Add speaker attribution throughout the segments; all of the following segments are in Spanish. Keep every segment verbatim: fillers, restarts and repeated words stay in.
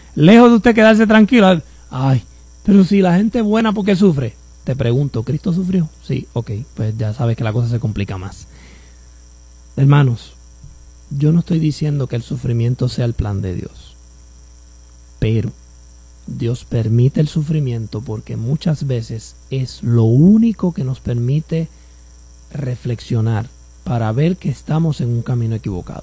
Speaker 1: Lejos de usted quedarse tranquilo. Ay, pero si la gente es buena, ¿por qué sufre? Te pregunto, ¿Cristo sufrió? Sí, ok, pues ya sabes que la cosa se complica más. Hermanos, yo no estoy diciendo que el sufrimiento sea el plan de Dios, pero Dios permite el sufrimiento porque muchas veces es lo único que nos permite reflexionar para ver que estamos en un camino equivocado.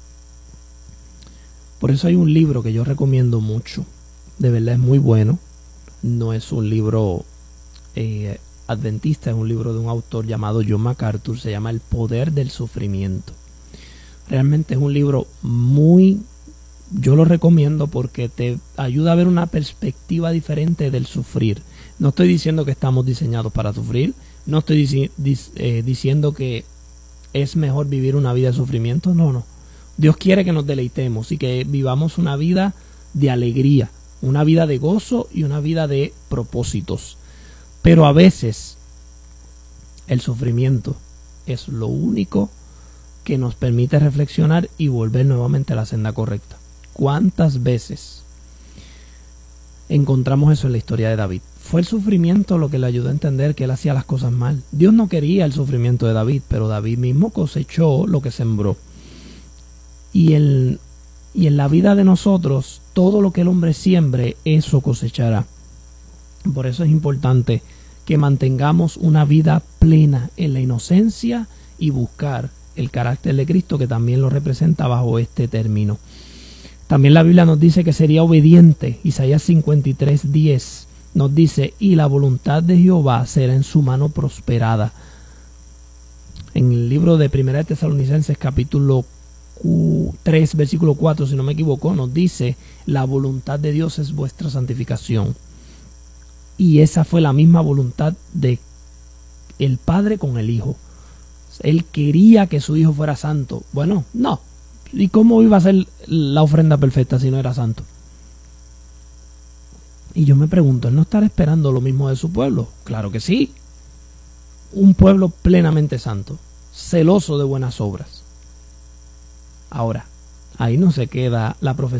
Speaker 1: Por eso hay un libro que yo recomiendo mucho, de verdad es muy bueno, no es un libro eh, adventista, es un libro de un autor llamado John MacArthur, se llama El poder del sufrimiento. Realmente es un libro muy, yo lo recomiendo porque te ayuda a ver una perspectiva diferente del sufrir. No estoy diciendo que estamos diseñados para sufrir, no estoy dici dic eh, diciendo que es mejor vivir una vida de sufrimiento, no, no. Dios quiere que nos deleitemos y que vivamos una vida de alegría, una vida de gozo y una vida de propósitos. Pero a veces el sufrimiento es lo único que nos permite reflexionar y volver nuevamente a la senda correcta. ¿Cuántas veces encontramos eso en la historia de David? Fue el sufrimiento lo que le ayudó a entender que él hacía las cosas mal. Dios no quería el sufrimiento de David, pero David mismo cosechó lo que sembró. Y, el, y en la vida de nosotros, todo lo que el hombre siembre, eso cosechará. Por eso es importante que mantengamos una vida plena en la inocencia y buscar el carácter de Cristo, que también lo representa bajo este término. También la Biblia nos dice que sería obediente. Isaías cincuenta y tres, diez nos dice, y la voluntad de Jehová será en su mano prosperada. En el libro de Primera de Tesalonicenses capítulo tres, versículo cuatro, si no me equivoco, nos dice, la voluntad de Dios es vuestra santificación. Y esa fue la misma voluntad de el Padre con el Hijo. Él quería que su Hijo fuera santo. Bueno, no. ¿Y cómo iba a ser la ofrenda perfecta si no era santo? Y yo me pregunto, ¿él no estará esperando lo mismo de su pueblo? Claro que sí. Un pueblo plenamente santo, celoso de buenas obras. Ahora, ahí no se queda la profecía